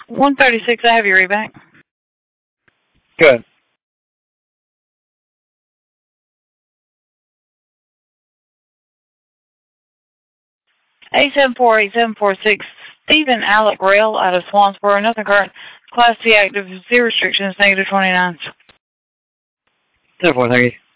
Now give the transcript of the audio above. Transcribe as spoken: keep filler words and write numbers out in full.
one thirty-six, I have your readback. Good. eight seven four eight seven four six, Stephen Alec Rail out of Swansboro. Nothing current. Class C active. Zero restrictions. Negative twenty-nine. ten four, thank you.